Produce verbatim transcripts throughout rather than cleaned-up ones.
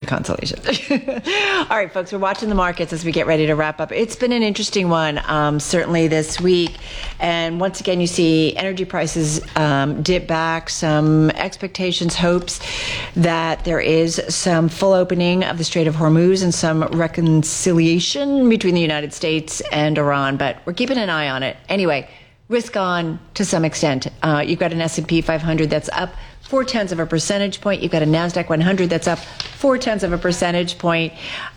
consolation. All right, folks, we're watching the markets as we get ready to wrap up. It's been an interesting one, um, certainly this week. And once again, you see energy prices um, dip back, some expectations, hopes that there is some full opening of the Strait of Hormuz and some reconciliation between the United States and Iran. But we're keeping an eye on it. Anyway, risk on to some extent. Uh, you've got an S and P five hundred that's up four tenths of a percentage point. You've got a NASDAQ one hundred that's up four tenths of a percentage point.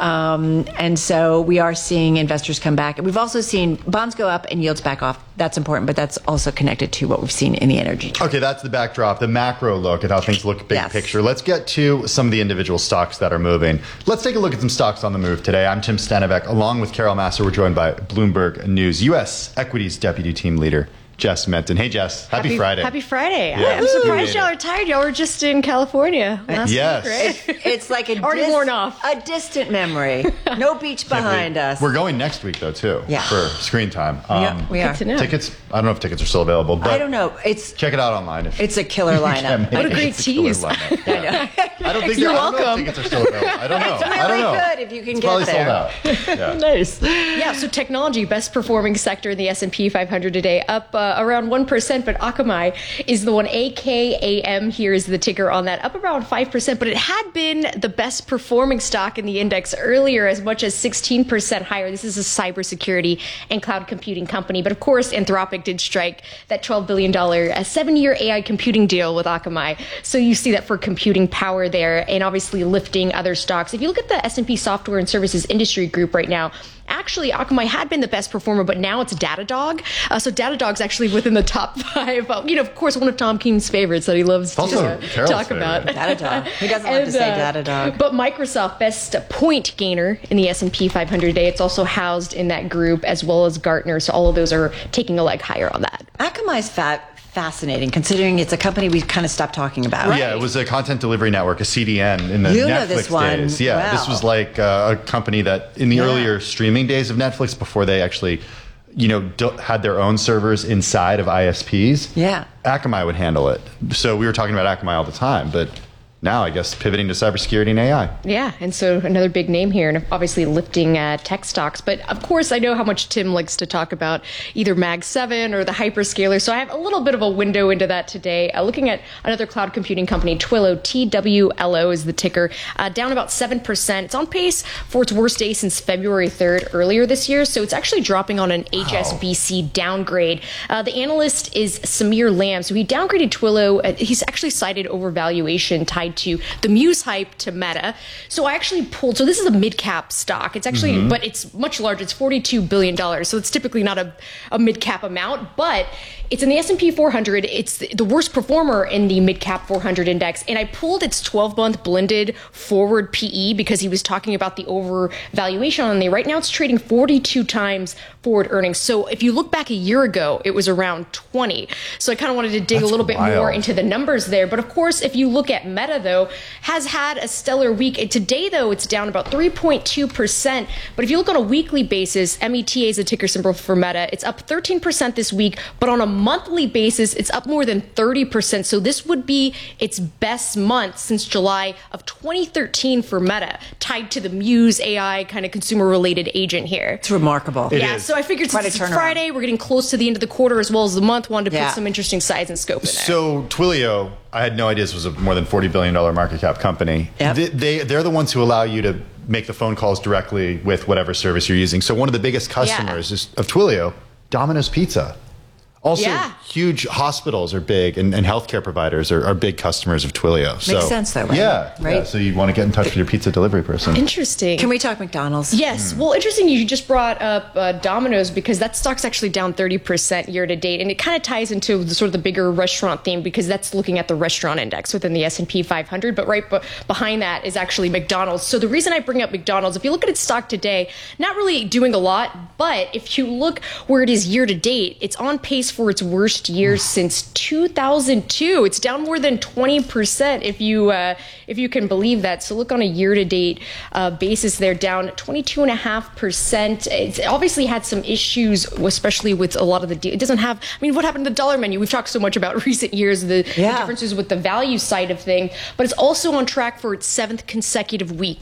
Um, and so we are seeing investors come back. And we've also seen bonds go up and yields back off. That's important, but that's also connected to what we've seen in the energy trade. Okay, that's the backdrop, the macro look at how things look big Yes. picture. Let's get to some of the individual stocks that are moving. Let's take a look at some stocks on the move today. I'm Tim Stanovec. Along with Carol Massar, we're joined by Bloomberg News U S Equities Deputy Team Leader Jess Menton. Hey, Jess. Happy, happy Friday. Happy Friday. Yeah. I'm surprised y'all are tired. Y'all were just in California last Yes. week, right? It's like a, Already dis- worn off. a distant memory. No beach behind us. We're going next week, though, too, Yeah. for screen time. Um, yeah, we Good are. to know. Tickets, I don't know if tickets are still available, but I don't know. It's check it out online. If it's a killer lineup. What a great It's killer tease. lineup. Yeah. I don't think You're I don't know if welcome. tickets are still available. I don't know. It's I don't really know. good if you can It's get probably there. sold out. Yeah. Nice. Yeah, so technology, best performing sector in the S and P five hundred today, up uh, around one percent, but Akamai is the one. A K A M here is the ticker on that, up around five percent, but it had been the best performing stock in the index earlier, as much as sixteen percent higher. This is a cybersecurity and cloud computing company, but of course, Anthropic did strike that twelve billion dollars a seven-year A I computing deal with Akamai. So you see that for computing power there, and obviously lifting other stocks. If you look at the S and P Software and Services Industry Group right now, actually, Akamai had been the best performer, but now it's Datadog. Uh, so Datadog's actually within the top five. Uh, you know, of course, one of Tom Keen's favorites that he loves Also to uh, Carol's talk favorite. about. Datadog. Who doesn't love to say Datadog? But Microsoft, best point gainer in the S and P five hundred today. It's also housed in that group, as well as Gartner. So all of those are taking a leg higher on that. Akamai's fat. Fascinating, considering it's a company we kind of stopped talking about. Yeah, it was a content delivery network, a C D N in the You Netflix know this one. days. Yeah, Wow. this was like uh, a company that in the Yeah. earlier streaming days of Netflix, before they actually, you know, do- had their own servers inside of I S Ps. Yeah. Akamai would handle it. So we were talking about Akamai all the time, but now I guess pivoting to cybersecurity and A I. Yeah, and so another big name here, and obviously lifting uh, tech stocks. But of course, I know how much Tim likes to talk about either Mag seven or the hyperscaler. So I have a little bit of a window into that today. Uh, looking at another cloud computing company, Twilio, T W L O is the ticker, uh, down about seven percent. It's on pace for its worst day since February third earlier this year. So it's actually dropping on an H S B C downgrade. Uh, the analyst is Samir Lamb. So he downgraded Twilio. Uh, he's actually cited overvaluation tied to the Muse hype to Meta. So I actually pulled, so this is a mid-cap stock. It's actually, mm-hmm. but it's much larger. It's forty-two billion dollars. So it's typically not a, a mid-cap amount, but it's in the S and P four hundred. It's the worst performer in the mid-cap four hundred index. And I pulled its twelve-month blended forward P E because he was talking about the overvaluation on it. Right now it's trading forty-two times forward earnings. So if you look back a year ago, it was around twenty. So I kind of wanted to dig That's a little bit wild. more into the numbers there. But of course, if you look at Meta, though, has had a stellar week. Today, though, it's down about three point two percent. But if you look on a weekly basis, M E T A is a ticker symbol for Meta. It's up thirteen percent this week. But on a monthly basis, it's up more than thirty percent. So this would be its best month since July of twenty thirteen for Meta, tied to the Muse A I kind of consumer-related agent here. It's remarkable. It yeah, is. so I figured Quite since a it's turnaround. Friday, we're getting close to the end of the quarter as well as the month. Wanted to Yeah. put some interesting size and scope in there. So Twilio, I had no idea this was a more than forty billion dollars market cap company. Yep. They, they, they're the ones who allow you to make the phone calls directly with whatever service you're using. So one of the biggest customers is, of Twilio, Domino's Pizza. Also, Yeah. huge hospitals are big, and, and healthcare providers are, are big customers of Twilio. So, Makes sense, though, right? Yeah, Right. yeah. So you want to get in touch with your pizza delivery person. Interesting. Can we talk McDonald's? Yes. Well, interesting you just brought up uh, Domino's because that stock's actually down thirty percent year to date. And it kind of ties into the, sort of the bigger restaurant theme because that's looking at the restaurant index within the S and P five hundred. But right b- behind that is actually McDonald's. So the reason I bring up McDonald's, if you look at its stock today, not really doing a lot. But if you look where it is year to date, it's on pace for its worst year since two thousand two. It's down more than twenty percent if you uh, if you can believe that. So look on a year to date uh, basis, they're down twenty-two point five percent. It's obviously had some issues, especially with a lot of the de- it doesn't have. I mean, what happened to the dollar menu? We've talked so much about recent years, the, Yeah. the differences with the value side of thing, but it's also on track for its seventh consecutive week